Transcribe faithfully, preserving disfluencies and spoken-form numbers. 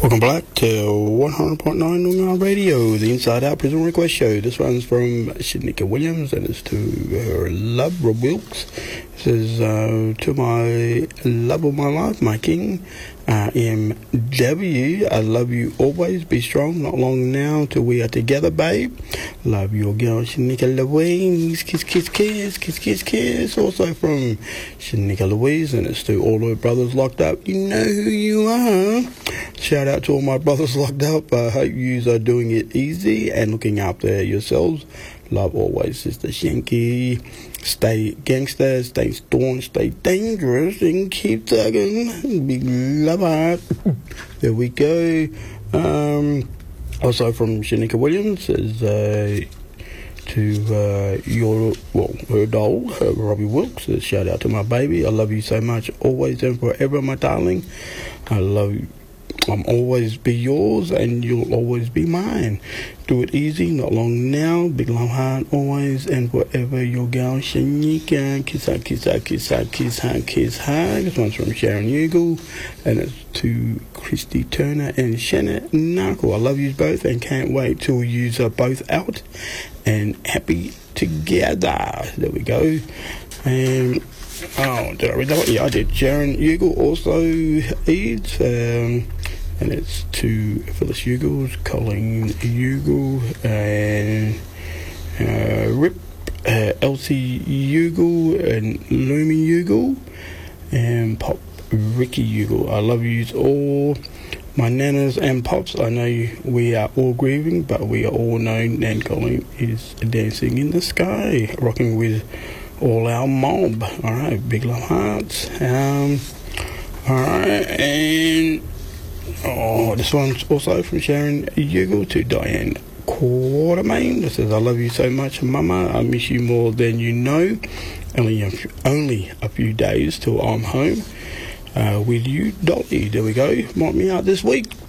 Welcome back to one hundred point nine Noongar Radio, the Inside Out Prison Request Show. This one's from Shanika Williams, and it's to her love, Rob Wilkes. This is uh, to my love of my life, my king, uh, M W. I love you always. Be strong. Not long now till we are together, babe. Love your girl, Shanika Louise. Kiss, kiss, kiss, kiss, kiss, kiss. Also from Shanika Louise, and it's to all her brothers locked up. You know who you are. Shout out to all my brothers locked up. I hope you are doing it easy and looking after yourselves. Love always, Sister Shanky. Stay gangster, stay staunch, stay dangerous, and keep tugging. Big love heart. There we go. Um, also from Shanika Williams is uh, to uh, your, well, her doll, her Robbie Wilkes. A shout out to my baby. I love you so much, always and forever, my darling. I love you. I'm always be yours and you'll always be mine. Do it easy, not long now. Big love heart, always and forever. Your girl Shanika. Kiss her, kiss her, kiss her, kiss her, kiss her. This one's from Sharon Ugle, and it's to Christy Turner and Shannon Narkle. I love you both and can't wait till you are both out and happy together. There we go. And oh, did I read that one? Yeah, I did. Sharon Ugle also eats. Um, and it's to Phyllis Ugles, Colleen Ugle, and uh, Rip, uh, Elsie Ugle, and Lumi Ugle, and Pop Ricky Ugle. I love you all, my nanas and pops. I know we are all grieving, but we are all known Nan Colleen is dancing in the sky, rocking with all our mob. Alright, big love hearts. Um, Alright, and oh, this one's also from Sharon Ugle to Diane Quartermain. This says, I love you so much, Mama. I miss you more than you know. Only a few, only a few days till I'm home uh, with you, Dolly. There we go. Might me out this week.